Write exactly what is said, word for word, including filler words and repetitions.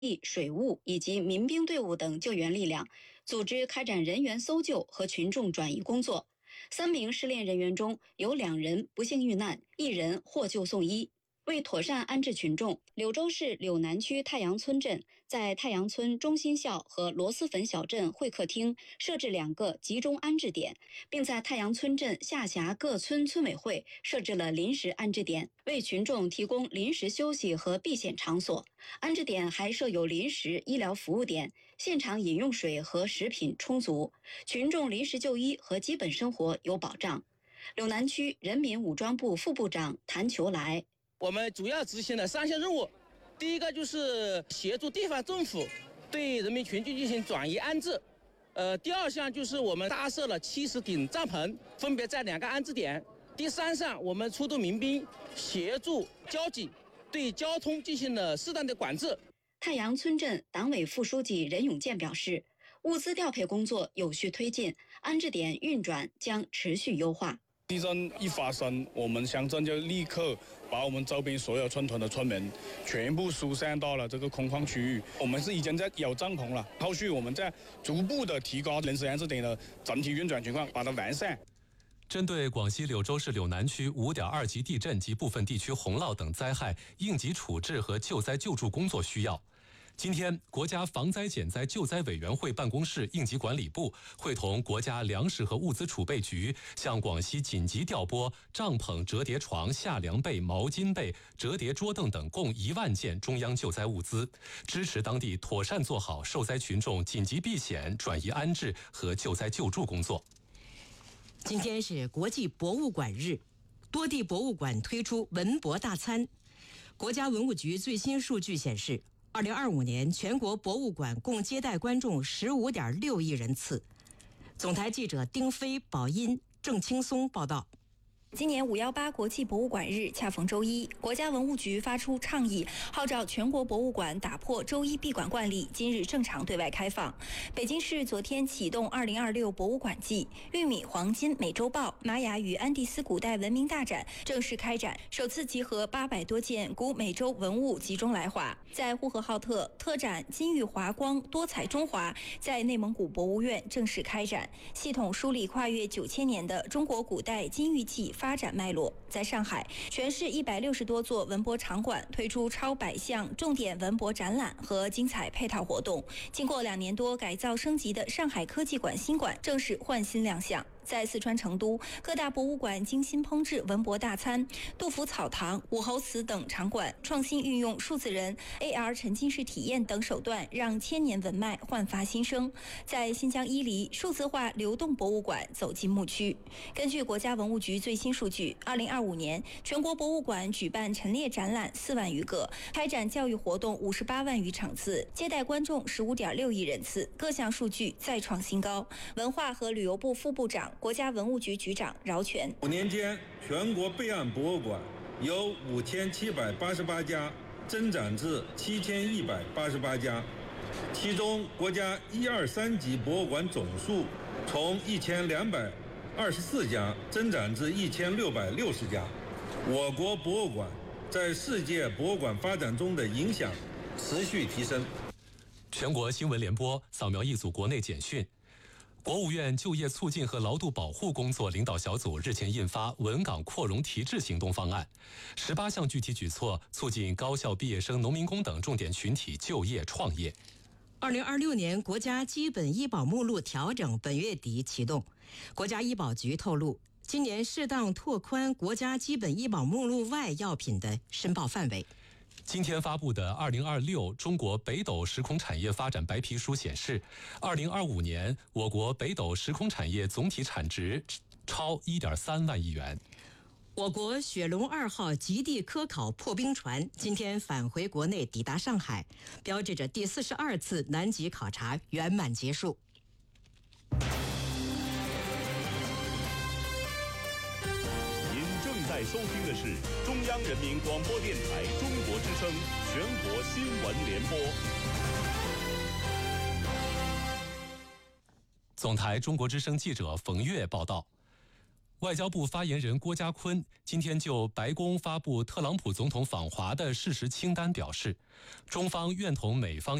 水务以及民兵队伍等救援力量，组织开展人员搜救和群众转移工作。三名失联人员中有两人不幸遇难，一人获救送医。为妥善安置群众，柳州市柳南区太阳村镇在太阳村中心校和螺蛳粉小镇会客厅设置两个集中安置点，并在太阳村镇下辖各村村委会设置了临时安置点，为群众提供临时休息和避险场所。安置点还设有临时医疗服务点，现场饮用水和食品充足，群众临时就医和基本生活有保障。柳南区人民武装部副部长谭求来。 我们主要执行了三项任务，第一个就是协助地方政府对人民群众进行转移安置，呃，第二项就是我们搭设了七十顶帐篷，分别在两个安置点。第三项，我们出动民兵协助交警对交通进行了适当的管制。 太阳村镇党委副书记任永健表示，物资调配工作有序推进，安置点运转将持续优化。 地震一发生，我们乡镇就立刻把我们周边所有村屯的村民全部疏散到了这个空旷区域。我们是已经在有帐篷了，后续我们在逐步的提高临时安置点的整体运转情况，把它完善。 针对广西柳州市柳南区五点二级地震及部分地区洪涝等灾害应急处置和救灾救助工作需要，今天，国家防灾减灾救灾委员会办公室应急管理部会同国家粮食和物资储备局向广西紧急调拨帐篷、折叠床、夏凉被、毛巾被、折叠桌凳等共一万件中央救灾物资，支持当地妥善做好受灾群众紧急避险、转移安置和救灾救助工作。 今天是国际博物馆日，多地博物馆推出文博大餐。国家文物局最新数据显示，二零二五年全国博物馆共接待观众十五点六亿人次。总台记者丁飞、宝音、郑青松报道。 今年五一八国际博物馆日恰逢周一，国家文物局发出倡议，号召全国博物馆打破周一闭馆惯例，今日正常对外开放。北京市昨天启动二零二六博物馆季，玉米、黄金、美洲豹、玛雅与安第斯古代文明大展正式开展，首次集合八百多件古美洲文物集中来华。在呼和浩特，特展金玉华光，多彩中华在内蒙古博物院正式开展，系统梳理跨越九千年的中国古代金玉器发展脉络。在上海，全市一百六十多座文博场馆推出超百项重点文博展览和精彩配套活动。经过两年多改造升级的上海科技馆新馆正式换新亮相。在四川成都，各大博物馆精心烹制文博大餐，杜甫草堂、武侯祠等场馆创新运用数字人、A R 沉浸式体验等手段，让千年文脉焕发新生。在新疆伊犁，数字化流动博物馆走进牧区。根据国家文物局最新数据，二零二五年全国博物馆举办陈列展览四万余个，开展教育活动五十八万余场次，接待观众十五点六亿人次，各项数据再创新高。文化和旅游部副部长、国家文物局局长饶全： 五年间，全国备案博物馆由五千七百八十八家增长至七千一百八十八家，其中国家一二三级博物馆总数从一千两百二十四家增长至一千六百六十家。我国博物馆在世界博物馆发展中的影响持续提升。 全国新闻联播扫描一组国内简讯。国务院就业促进和劳动保护工作领导小组日前印发稳岗扩容提质行动方案，十八项具体举措促进高校毕业生、农民工等重点群体就业创业。 二零二六年国家基本医保目录调整本月底启动。国家医保局透露，今年适当拓宽国家基本医保目录外药品的申报范围。 今天发布的《二零二六中国北斗时空产业发展白皮书》显示，二零二五年我国北斗时空产业总体产值超 一点三万亿元。 我国雪龙二号极地科考破冰船今天返回国内，抵达上海，标志着第四十二次南极考察圆满结束。 您正在收听的是中央人民广播电台中国之声全国新闻联播。 总台中国之声记者冯月报道。 外交部发言人郭家坤今天就白宫发布特朗普总统访华的事实清单表示，中方愿同美方